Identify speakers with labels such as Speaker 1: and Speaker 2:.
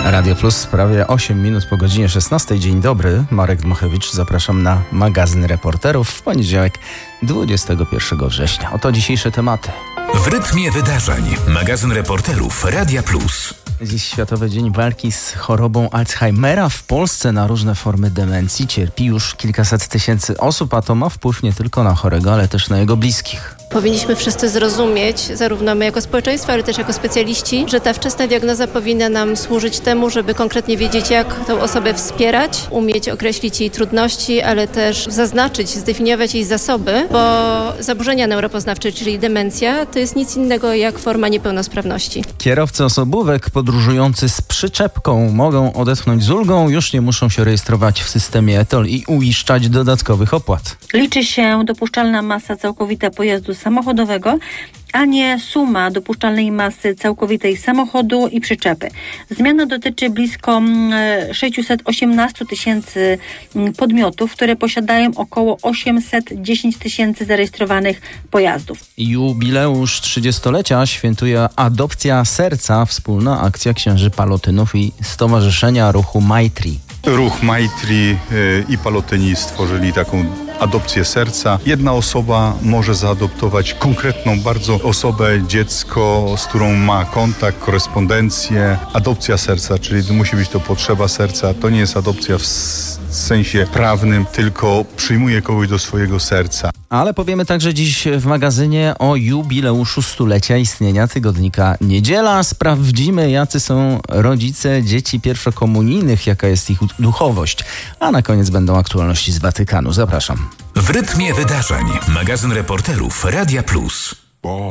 Speaker 1: Radio Plus, prawie 8 minut po godzinie 16. Dzień dobry, Marek Dmochewicz. Zapraszam na magazyn Reporterów w poniedziałek 21 września. Oto dzisiejsze tematy.
Speaker 2: W rytmie wydarzeń. Magazyn Reporterów Radia Plus.
Speaker 1: Dziś Światowy Dzień Walki z chorobą Alzheimera. W Polsce na różne formy demencji cierpi już kilkaset tysięcy osób, a to ma wpływ nie tylko na chorego, ale też na jego bliskich.
Speaker 3: Powinniśmy wszyscy zrozumieć, zarówno my jako społeczeństwo, ale też jako specjaliści, że ta wczesna diagnoza powinna nam służyć temu, żeby konkretnie wiedzieć, jak tą osobę wspierać, umieć określić jej trudności, ale też zaznaczyć, zdefiniować jej zasoby, bo zaburzenia neuropoznawcze, czyli demencja, to jest nic innego jak forma niepełnosprawności.
Speaker 1: Kierowcy osobówek podróżujący z przyczepką mogą odetchnąć z ulgą, już nie muszą się rejestrować w systemie ETOL i uiszczać dodatkowych opłat.
Speaker 4: Liczy się dopuszczalna masa całkowita pojazdu samochodowego, a nie suma dopuszczalnej masy całkowitej samochodu i przyczepy. Zmiana dotyczy blisko 618 tysięcy podmiotów, które posiadają około 810 tysięcy zarejestrowanych pojazdów.
Speaker 1: Jubileusz 30-lecia świętuje Adopcja Serca, wspólna akcja księży Palotynów i Stowarzyszenia Ruchu Maitri.
Speaker 5: Ruch Maitri i Palotyni stworzyli taką adopcję serca. Jedna osoba może zaadoptować konkretną bardzo osobę, dziecko, z którą ma kontakt, korespondencję. Adopcja serca, czyli musi być to potrzeba serca. To nie jest adopcja w sensie prawnym, tylko przyjmuje kogoś do swojego serca.
Speaker 1: Ale powiemy także dziś w magazynie o jubileuszu stulecia istnienia tygodnika Niedziela. Sprawdzimy, jacy są rodzice dzieci pierwszokomunijnych, jaka jest ich duchowość. A na koniec będą aktualności z Watykanu. Zapraszam.
Speaker 2: W rytmie wydarzeń. Magazyn Reporterów Radia Plus.